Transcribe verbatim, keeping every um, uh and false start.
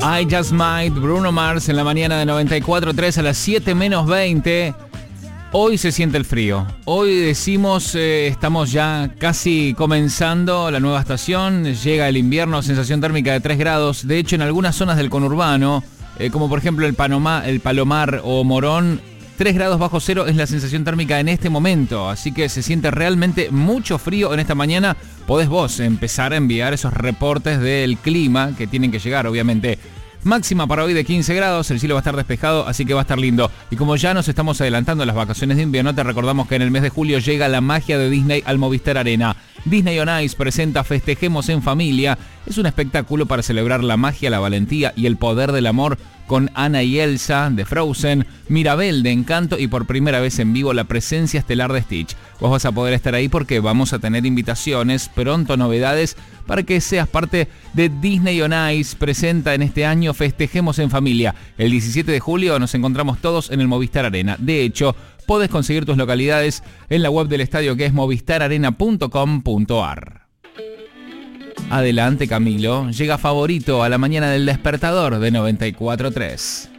I Just Might, Bruno Mars en la mañana de noventa y cuatro punto tres a las siete menos veinte. Hoy se siente el frío. Hoy decimos, eh, estamos ya casi comenzando la nueva estación. Llega el invierno, sensación térmica de tres grados. De hecho, en algunas zonas del conurbano, eh, como por ejemplo el, Panoma, el Palomar o Morón, tres grados bajo cero es la sensación térmica en este momento. Así que se siente realmente mucho frío en esta mañana. Podés vos empezar a enviar esos reportes del clima que tienen que llegar, obviamente. Máxima para hoy de quince grados, el cielo va a estar despejado, así que va a estar lindo. Y como ya nos estamos adelantando a las vacaciones de invierno, te recordamos que en el mes de julio llega la magia de Disney al Movistar Arena. Disney on Ice presenta Festejemos en Familia. Es un espectáculo para celebrar la magia, la valentía y el poder del amor con Anna y Elsa de Frozen, Mirabel de Encanto y por primera vez en vivo la presencia estelar de Stitch. Vos vas a poder estar ahí porque vamos a tener invitaciones, pronto novedades para que seas parte de Disney on Ice. Presenta en este año Festejemos en Familia. El diecisiete de julio nos encontramos todos en el Movistar Arena. De hecho, podés conseguir tus localidades en la web del estadio que es movistar arena punto com punto ar. Adelante Camilo, llega Favorito a la mañana del despertador de noventa y cuatro punto tres.